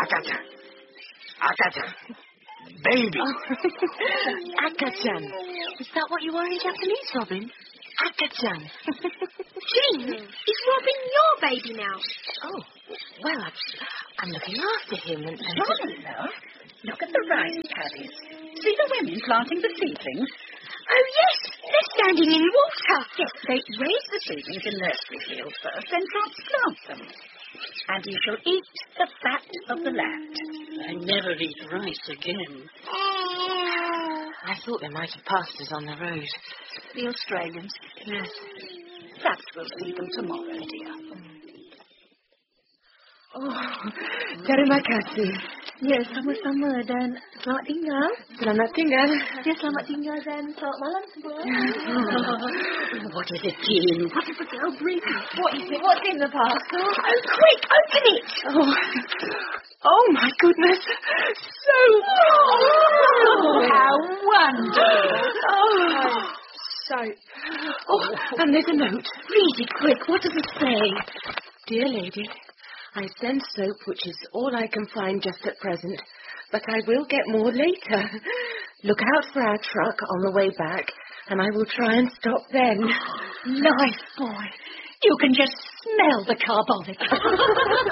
Akata. Akata. Baby. Akachan. Is that what you are in Japanese, Robin? Akachan. Jean, is Robin your baby now? Oh, well, I'm looking after him and... Jolly enough. Look at the rice paddies. See the women planting the seedlings? Oh, yes, they're standing in water. Yes, they raise the seedlings in nursery fields first, then transplant them. And you shall eat the fat of the land. I never eat rice again. I thought they might have passed us on the road. The Australians. Yes. Perhaps we'll see them tomorrow, dear. Terima kasih. Ya, sama-sama dan selamat tinggal. Selamat tinggal. Ya, selamat tinggal dan selamat malam semua. What is it, Jean? What did the girl bring? What is it? What's in the parcel? Oh, quick, open it. Oh my goodness. So... How wonderful. Soap. And there's a note. Read it quick. What does it say? Dear lady, I send soap, which is all I can find just at present, but I will get more later. Look out for our truck on the way back, and I will try and stop then. Nice boy. You can just smell the carbolic.